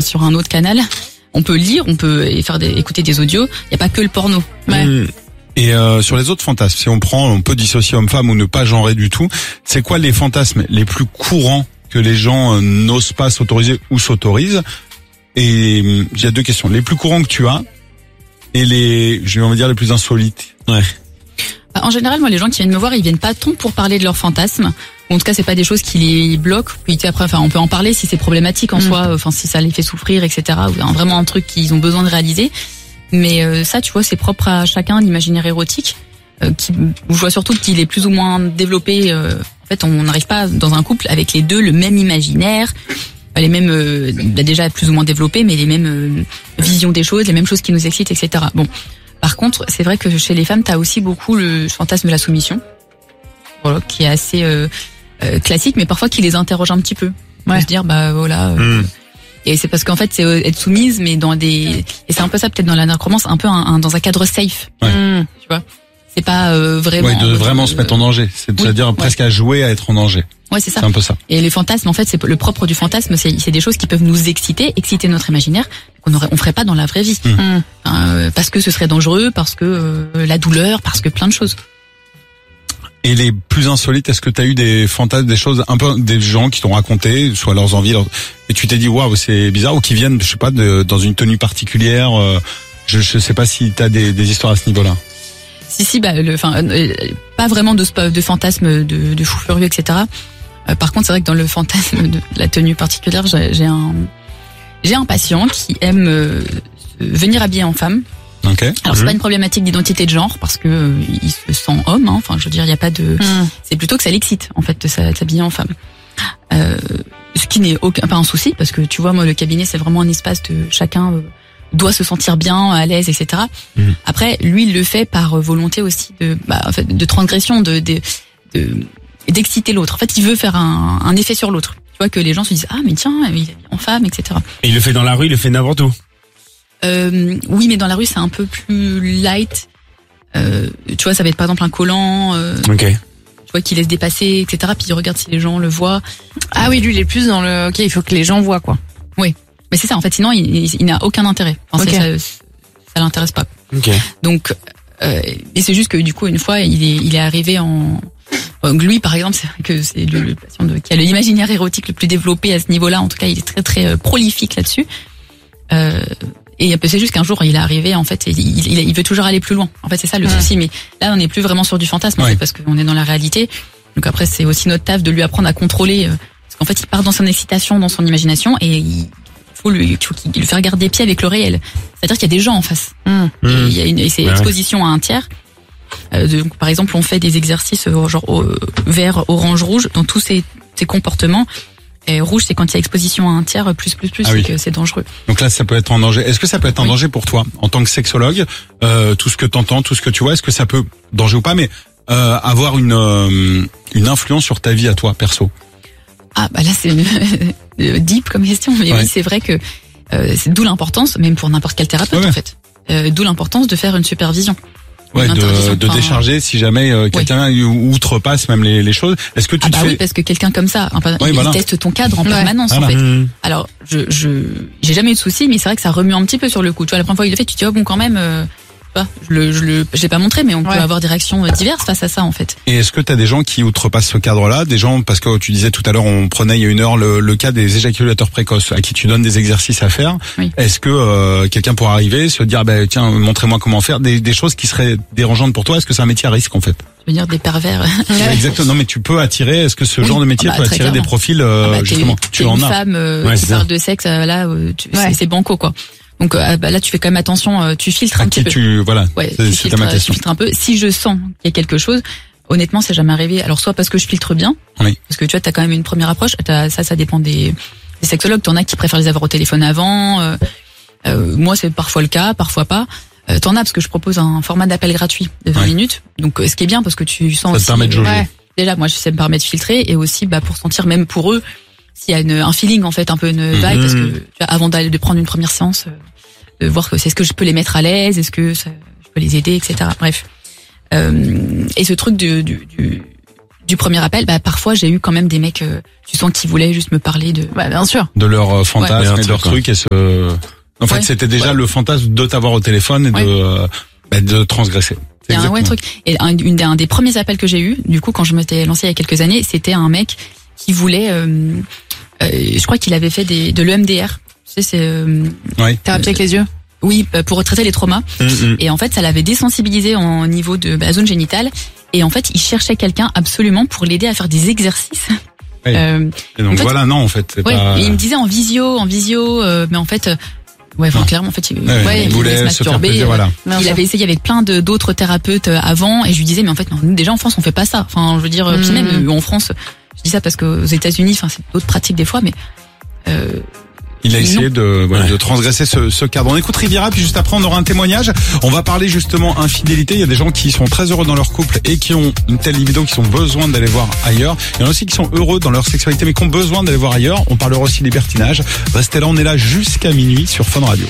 sur un autre canal. On peut lire, on peut écouter des audios. Il y a pas que le porno. Ouais. Et sur les autres fantasmes, si on peut dissocier homme-femme ou ne pas genrer du tout, c'est quoi les fantasmes les plus courants que les gens n'osent pas s'autoriser ou s'autorisent? Et il y a deux questions. Les plus courants que tu as et les plus insolites. Ouais. En général, moi, les gens qui viennent me voir, ils viennent pas tant pour parler de leurs fantasmes. En tout cas, c'est pas des choses qui les bloquent. Puis après, on peut en parler si c'est problématique en soi, si ça les fait souffrir, etc. Ou vraiment un truc qu'ils ont besoin de réaliser. Mais ça, tu vois, c'est propre à chacun, l'imaginaire érotique. Je vois surtout qu'il est plus ou moins développé. En fait, on n'arrive pas dans un couple avec les deux le même imaginaire, les mêmes, déjà plus ou moins développés, mais les mêmes visions des choses, les mêmes choses qui nous excitent, etc. Bon. Par contre, c'est vrai que chez les femmes, t'as aussi beaucoup le fantasme de la soumission, voilà, qui est assez classique, mais parfois qui les interroge un petit peu. Ouais. Se dire, et c'est parce qu'en fait, c'est être soumise, mais et c'est un peu ça peut-être dans la nécromance, un peu dans un cadre safe. Ouais. Tu vois, c'est pas vraiment. Ouais, de vraiment se mettre en danger, c'est-à-dire presque à jouer à être en danger. Ouais, c'est ça. C'est un peu ça. Et les fantasmes, en fait, c'est le propre du fantasme, c'est des choses qui peuvent nous exciter notre imaginaire, on ferait pas dans la vraie vie. Parce que ce serait dangereux, parce que la douleur, parce que plein de choses. Et les plus insolites, est-ce que tu as eu des fantasmes, des choses un peu, des gens qui t'ont raconté, soit leurs envies, et tu t'es dit waouh, c'est bizarre, ou qui viennent, je sais pas, dans une tenue particulière, je sais pas si tu as des histoires à ce niveau-là. Si, pas vraiment de fantasme de fou furieux, etc. Par contre, c'est vrai que dans le fantasme de la tenue particulière, j'ai un patient qui aime venir habillé en femme. Okay. Alors c'est pas une problématique d'identité de genre parce que il se sent homme, hein. Enfin je veux dire il y a pas de c'est plutôt que ça l'excite en fait de s'habiller en femme. Ce qui n'est pas un souci parce que tu vois moi le cabinet c'est vraiment un espace de chacun doit se sentir bien, à l'aise, etc. Après lui il le fait par volonté aussi de transgression, d'exciter l'autre. En fait il veut faire un effet sur l'autre. Tu vois que les gens se disent ah mais tiens il est en femme, etc. Et il le fait dans la rue, il le fait n'importe où. Oui, mais dans la rue, c'est un peu plus light. Tu vois, ça va être par exemple un collant. Ok. Tu vois, qui laisse dépasser, etc. Puis il regarde si les gens le voient. Ah oui, lui, il est plus dans le. Ok, il faut que les gens voient quoi. Oui, mais c'est ça. En fait, sinon, il n'a aucun intérêt. Enfin, ça l'intéresse pas. Ok. Donc, et c'est juste que du coup, une fois, il est arrivé en. Lui, par exemple, c'est vrai que c'est le patient qui a l'imaginaire érotique le plus développé à ce niveau-là. En tout cas, il est très très prolifique là-dessus. Et c'est juste qu'un jour il est arrivé en fait et il veut toujours aller plus loin. En fait c'est ça le souci, mais là on n'est plus vraiment sur du fantasme en fait, parce qu'on est dans la réalité. Donc après c'est aussi notre taf de lui apprendre à contrôler parce qu'en fait il part dans son excitation, dans son imagination et il faut lui faire garder pied avec le réel. C'est-à-dire qu'il y a des gens en face. Et c'est exposition à un tiers. Donc par exemple on fait des exercices genre vert, orange, rouge dans tous ces comportements. Et rouge, c'est quand il y a exposition à un tiers, plus, c'est que c'est dangereux. Donc là, ça peut être en danger. Est-ce que ça peut être en danger pour toi, en tant que sexologue, tout ce que t'entends, tout ce que tu vois, est-ce que ça peut, danger ou pas, mais avoir une influence sur ta vie à toi, perso? Ah, bah là, c'est deep comme question. Mais oui, c'est vrai que c'est d'où l'importance, même pour n'importe quel thérapeute, en fait. D'où l'importance de faire une supervision. Ouais, de décharger si jamais quelqu'un outrepasse même les choses. Est-ce que tu te fais... oui, parce que quelqu'un comme ça, il teste ton cadre en permanence en fait. Alors, j'ai jamais eu de soucis, mais c'est vrai que ça remue un petit peu sur le coup. Tu vois, la première fois qu'il le fait, tu te dis oh bon quand même, je l'ai pas montré, mais on peut avoir des réactions diverses face à ça en fait. Et est-ce que t'as des gens qui outrepassent ce cadre-là, des gens, parce que tu disais tout à l'heure, on prenait il y a 1 heure le cas des éjaculateurs précoces à qui tu donnes des exercices à faire. Oui. Est-ce que quelqu'un pourrait arriver, se dire tiens, montrez-moi comment faire, des choses qui seraient dérangeantes pour toi? Est-ce que c'est un métier à risque en fait? Je veux dire des pervers. Exactement. Non mais tu peux attirer. Est-ce que ce genre de métier peut attirer clairement des profils justement? Tu en as. Une femme qui parle de sexe, là, c'est banco quoi. Donc là tu fais quand même attention, tu filtres un petit peu. Tu filtres un peu. Si je sens qu'il y a quelque chose, honnêtement c'est jamais arrivé. Alors soit parce que je filtre bien, parce que tu vois t'as quand même une première approche. Ça dépend des sexologues. T'en as qui préfèrent les avoir au téléphone avant. Moi c'est parfois le cas, parfois pas. T'en as parce que je propose un format d'appel gratuit de 20 minutes. Donc ce qui est bien parce que tu sens. Ça te permet de jauger. Déjà moi ça me permet de filtrer et aussi pour sentir même pour eux s'il y a un feeling en fait, un peu une vibe parce que tu vois, avant de prendre une première séance. De voir que est-ce que je peux les mettre à l'aise, est-ce que je peux les aider, etc. Bref. Et ce truc du du premier appel, parfois j'ai eu quand même des mecs, tu sens qu'ils voulaient juste me parler de. Bah, bien sûr. De leur fantasme et de leur truc, truc en fait, c'était déjà le fantasme de t'avoir au téléphone et de transgresser. Il y a un truc. Et un des premiers appels que j'ai eu, du coup, quand je m'étais lancée il y a quelques années, c'était un mec qui voulait, je crois qu'il avait fait de l'EMDR. Tu sais, c'est Thérapie avec les yeux. Oui, pour retraiter les traumas. Et en fait, ça l'avait désensibilisé au niveau de la zone génitale. Et en fait, il cherchait quelqu'un absolument pour l'aider à faire des exercices. Oui. Et donc voilà, non, en fait, c'est pas... Et il me disait en visio, mais en fait, clairement, en fait, il voulait se masturber. Plaisir, voilà. Il avait essayé avec plein d'autres thérapeutes avant, et je lui disais, mais en fait, non, nous, déjà en France, on fait pas ça. Enfin, je veux dire, puis même en France, je dis ça parce qu'aux États-Unis, enfin, c'est d'autres pratiques des fois, mais il a essayé de transgresser ce cadre. On écoute Riviera, puis juste après on aura un témoignage. On va parler justement infidélité. Il y a des gens qui sont très heureux dans leur couple et qui ont une telle libido qui ont besoin d'aller voir ailleurs. Il y en a aussi qui sont heureux dans leur sexualité mais qui ont besoin d'aller voir ailleurs. On parlera aussi libertinage. Restez là, on est là jusqu'à minuit sur Fun Radio.